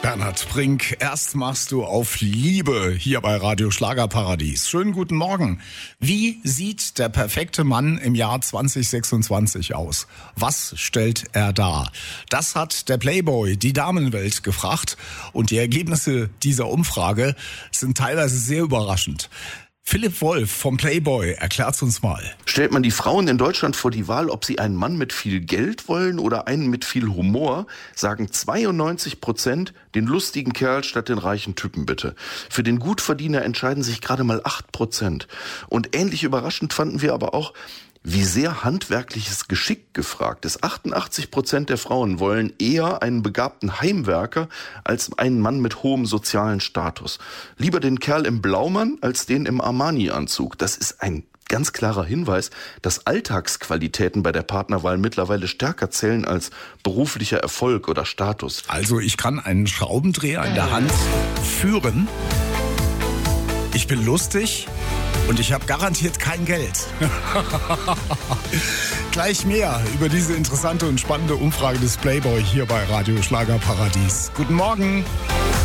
Bernhard Brink, erst machst du auf Liebe hier bei Radio Schlagerparadies. Schönen guten Morgen. Wie sieht der perfekte Mann im Jahr 2026 aus? Was stellt er dar? Das hat der Playboy die Damenwelt gefragt und die Ergebnisse dieser Umfrage sind teilweise sehr überraschend. Philipp Wolf vom Playboy erklärt's uns mal. Stellt man die Frauen in Deutschland vor die Wahl, ob sie einen Mann mit viel Geld wollen oder einen mit viel Humor, sagen 92% den lustigen Kerl statt den reichen Typen bitte. Für den Gutverdiener entscheiden sich gerade mal 8%. Und ähnlich überraschend fanden wir aber auch, wie sehr handwerkliches Geschick gefragt ist. 88% der Frauen wollen eher einen begabten Heimwerker als einen Mann mit hohem sozialen Status. Lieber den Kerl im Blaumann als den im Armani-Anzug. Das ist ein ganz klarer Hinweis, dass Alltagsqualitäten bei der Partnerwahl mittlerweile stärker zählen als beruflicher Erfolg oder Status. Also ich kann einen Schraubendreher in der Hand führen. Ich bin lustig. Und ich habe garantiert kein Geld. Gleich mehr über diese interessante und spannende Umfrage des Playboy hier bei Radio Schlagerparadies. Guten Morgen.